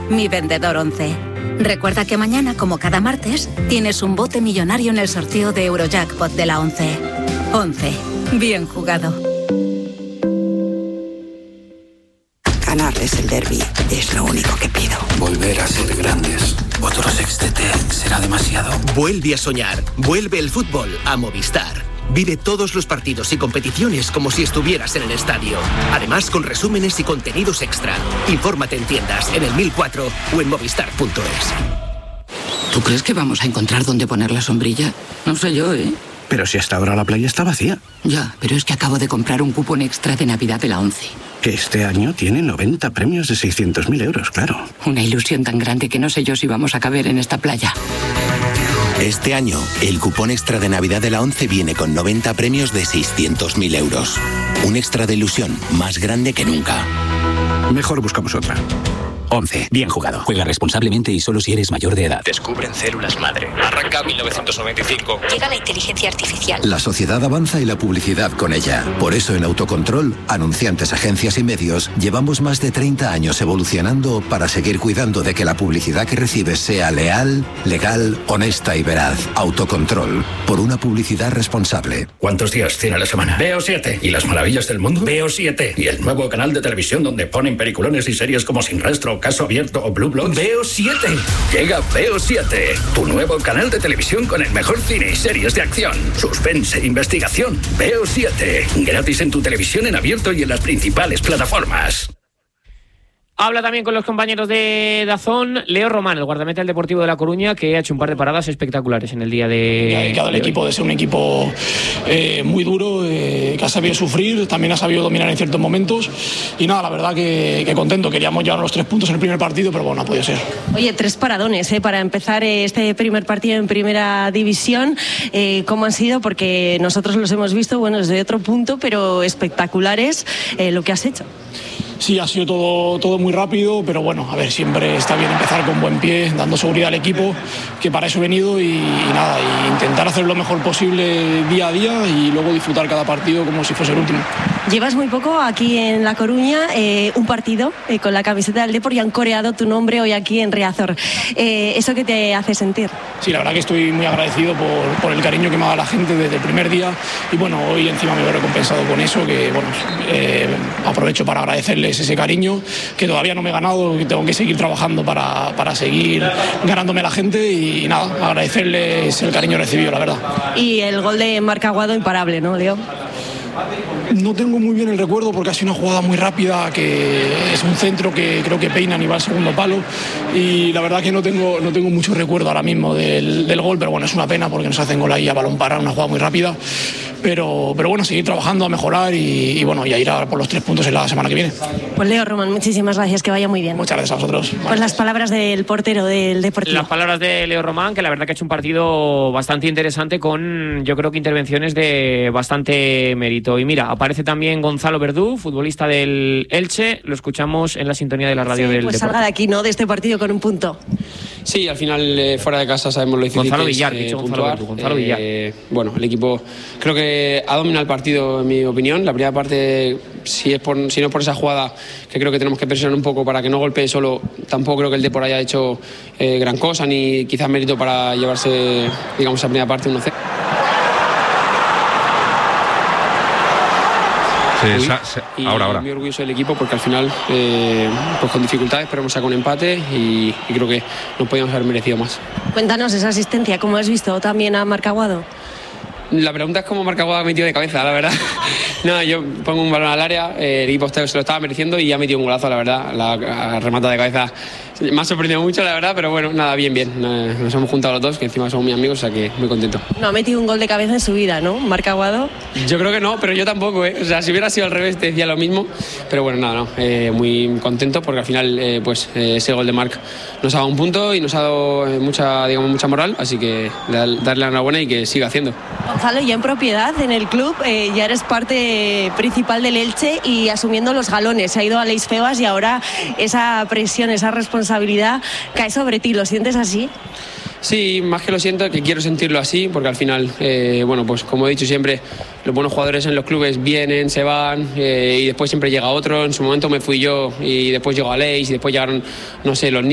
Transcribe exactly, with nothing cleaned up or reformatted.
mi vendedor once. Recuerda que mañana, como cada martes, tienes un bote millonario en el sorteo de Eurojackpot de la once. once. Bien jugado. Ganarles el derbi es lo único que pido. Volver a ser grandes. Otro sextete será demasiado. Vuelve a soñar. Vuelve el fútbol a Movistar. Vive todos los partidos y competiciones como si estuvieras en el estadio. Además, con resúmenes y contenidos extra. Infórmate en tiendas, en el mil cuatro o en movistar punto es. ¿Tú crees que vamos a encontrar dónde poner la sombrilla? No sé yo, ¿eh? Pero si hasta ahora la playa está vacía. Ya, pero es que acabo de comprar un cupón extra de Navidad de la once. Que este año tiene noventa premios de seiscientos mil euros, claro. Una ilusión tan grande que no sé yo si vamos a caber en esta playa. Este año, el cupón extra de Navidad de la once viene con noventa premios de seiscientos mil euros. Un extra de ilusión más grande que nunca. Mejor buscamos otra. once. Bien jugado. Juega responsablemente y solo si eres mayor de edad. Descubren células madre. Arranca mil novecientos noventa y cinco. Llega la inteligencia artificial. La sociedad avanza y la publicidad con ella. Por eso en Autocontrol, anunciantes, agencias y medios, llevamos más de treinta años evolucionando para seguir cuidando de que la publicidad que recibes sea leal, legal, honesta y veraz. Autocontrol. Por una publicidad responsable. ¿Cuántos días tiene la semana? Veo siete. ¿Y las maravillas del mundo? Veo siete. ¿Y el nuevo canal de televisión donde ponen peliculones y series como Sin Rastro, Caso Abierto o Blue Bloods? Veo siete. Llega Veo siete, tu nuevo canal de televisión con el mejor cine y series de acción, suspense e investigación. Veo siete, gratis en tu televisión en abierto y en las principales plataformas. Habla también con los compañeros de Dazón Leo Román, el guardameta del Deportivo de La Coruña, que ha hecho un par de paradas espectaculares en el día de... Ha dedicado el equipo de ser un equipo eh, muy duro, eh, que ha sabido sufrir, también ha sabido dominar en ciertos momentos. Y nada, la verdad que, que contento. Queríamos llevar los tres puntos en el primer partido, pero bueno, no ha podido ser. Oye, tres paradones eh, para empezar este primer partido en Primera División. Eh, ¿Cómo han sido? Porque nosotros los hemos visto, bueno, desde otro punto, pero espectaculares eh, lo que has hecho. Sí, ha sido todo, todo muy rápido, pero bueno, a ver, siempre está bien empezar con buen pie, dando seguridad al equipo, que para eso he venido y, y nada, y intentar hacer lo mejor posible día a día y luego disfrutar cada partido como si fuese el último. Llevas muy poco aquí en La Coruña, eh, un partido eh, con la camiseta del Depor y han coreado tu nombre hoy aquí en Riazor. Eh, ¿Eso qué te hace sentir? Sí, la verdad que estoy muy agradecido por, por el cariño que me ha dado la gente desde el primer día y bueno, hoy encima me veo recompensado con eso, que bueno, eh, aprovecho para agradecerles ese cariño, que todavía no me he ganado, que tengo que seguir trabajando para, para seguir ganándome a la gente y, y nada, agradecerles el cariño recibido, la verdad. Y el gol de Marc Aguado imparable, ¿no, Leo? No tengo muy bien el recuerdo porque ha sido una jugada muy rápida, que es un centro que creo que peinan y va al segundo palo y la verdad que no tengo, no tengo mucho recuerdo ahora mismo del, del gol, pero bueno, es una pena porque nos hacen gol ahí a balón parado, una jugada muy rápida, pero, pero bueno, seguir trabajando a mejorar y, y bueno, y a ir a por los tres puntos en la semana que viene. Pues Leo Román, muchísimas gracias, que vaya muy bien. Muchas gracias a vosotros. Pues vale. Las palabras del portero del Deportivo. Las palabras de Leo Román, que la verdad que ha hecho un partido bastante interesante con, yo creo que intervenciones de bastante mérito. Y mira, aparece también Gonzalo Verdú, futbolista del Elche, lo escuchamos en la sintonía de la radio sí, del pues Deportivo. Salga de aquí, ¿no?, de este partido con un punto. Sí, al final eh, fuera de casa sabemos lo difícil Gonzalo que es Villar, eh, dicho puntuar. Gonzalo Verdú, Gonzalo Villar. Eh, bueno, el equipo creo que ha dominado el partido en mi opinión. La primera parte, si, es por, si no es por esa jugada, que creo que tenemos que presionar un poco para que no golpee solo, tampoco creo que el Depor haya hecho eh, gran cosa, ni quizás mérito para llevarse, digamos, esa primera parte uno cero. Sí, esa, se, y ahora, ahora. muy orgulloso del equipo porque al final, eh, pues con dificultades, pero hemos sacado un empate y, y creo que nos podíamos haber merecido más. Cuéntanos esa asistencia, ¿cómo has visto también a Marc Aguado? La pregunta es cómo Marc Aguado ha metido de cabeza, la verdad. No, yo pongo un balón al área, eh, el equipo se lo estaba mereciendo y ha metido un golazo, la verdad. La, la remata de cabeza me ha sorprendido mucho, la verdad, pero bueno, nada, bien, bien. Nos hemos juntado los dos, que encima somos muy amigos, o sea que muy contento. No ha metido un gol de cabeza en su vida, ¿no, Marc Aguado? Yo creo que no, pero yo tampoco, ¿eh? O sea, si hubiera sido al revés te decía lo mismo, pero bueno, nada, no, eh, muy contento porque al final, eh, pues eh, ese gol de Marc nos ha dado un punto y nos ha dado eh, mucha, digamos, mucha moral, así que darle la enhorabuena y que siga haciendo. Gonzalo, ya en propiedad en el club, eh, ya eres parte principal del Elche y asumiendo los galones. Se ha ido Aleix Febas y ahora esa presión, esa responsabilidad cae sobre ti. ¿Lo sientes así? Sí, más que lo siento, que quiero sentirlo así, porque al final, eh, bueno, pues como he dicho siempre, los buenos jugadores en los clubes vienen, se van eh, y después siempre llega otro. En su momento me fui yo y después llegó Aleix y después llegaron, no sé, los niños.